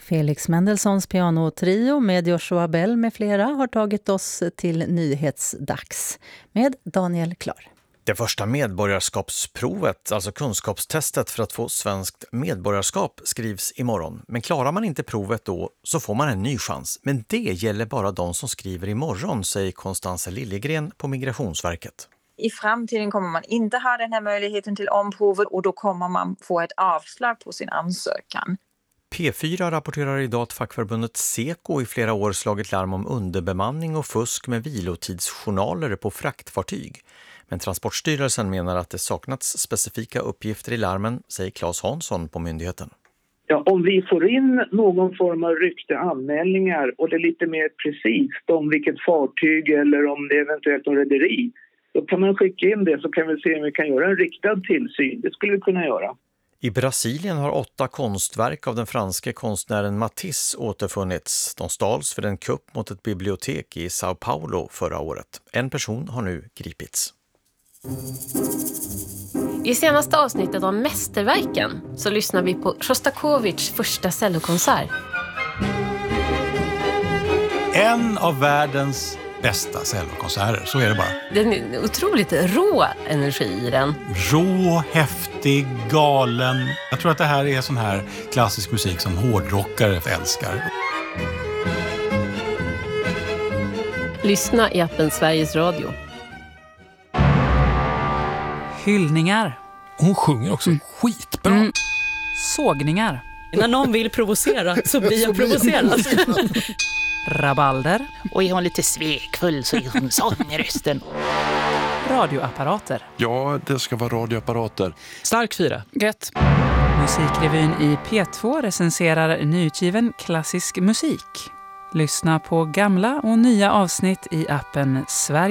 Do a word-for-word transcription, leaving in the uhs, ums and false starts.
Felix Mendelssohns pianotrio med Joshua Bell med flera har tagit oss till nyhetsdags med Daniel Klar. Det första medborgarskapsprovet, alltså kunskapstestet för att få svenskt medborgarskap, skrivs imorgon. Men klarar man inte provet då så får man en ny chans. Men det gäller bara de som skriver imorgon, säger Konstanza Liljegren på Migrationsverket. I framtiden kommer man inte ha den här möjligheten till omprovet och då kommer man få ett avslag på sin ansökan. P fyra rapporterar idag att fackförbundet Seko i flera år slagit larm om underbemanning och fusk med vilotidsjournaler på fraktfartyg. Men Transportstyrelsen menar att det saknats specifika uppgifter i larmen, säger Claes Hansson på myndigheten. Ja, om vi får in någon form av rykte anmälningar och det är lite mer precis om vilket fartyg eller om det är eventuellt en rederi, då kan man skicka in det så kan vi se om vi kan göra en riktad tillsyn. Det skulle vi kunna göra. I Brasilien har åtta konstverk av den franske konstnären Matisse återfunnits. De stals för en kupp mot ett bibliotek i Sao Paulo förra året. En person har nu gripits. I senaste avsnittet av Mästerverken så lyssnar vi på Shostakovich första cellokonsert. En av världens bästa cellokonserter, så är det bara. Den är otroligt rå energi i den. Rå, häftig, galen. Jag tror att det här är sån här klassisk musik som hårdrockare älskar. Lyssna i appen Sveriges Radio. Hyllningar. Hon sjunger också mm. skitbra. Mm. Sågningar. När någon vill provocera så blir jag provocerad. Rabalder. Och är hon lite svekfull så är hon sån i rösten. Radioapparater. Ja, det ska vara radioapparater. Stark fyra. Gött. Musikrevyn i P två recenserar nyutgiven klassisk musik. Lyssna på gamla och nya avsnitt i appen Sverige.